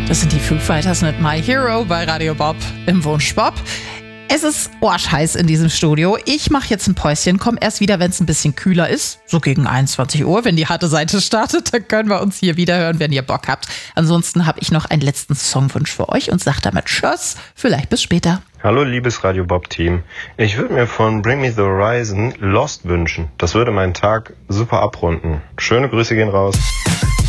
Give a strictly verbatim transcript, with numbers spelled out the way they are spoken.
Das sind die Foo Fighters mit My Hero bei Radio Bob im Wunsch Bob. Es ist arschheiß in diesem Studio. Ich mache jetzt ein Päuschen, komme erst wieder, wenn es ein bisschen kühler ist. So gegen einundzwanzig Uhr, wenn die harte Seite startet. Dann können wir uns hier wieder hören, wenn ihr Bock habt. Ansonsten habe ich noch einen letzten Songwunsch für euch und sage damit Tschüss. Vielleicht bis später. Hallo liebes Radio Bob Team. Ich würde mir von Bring Me the Horizon Lost wünschen. Das würde meinen Tag super abrunden. Schöne Grüße gehen raus.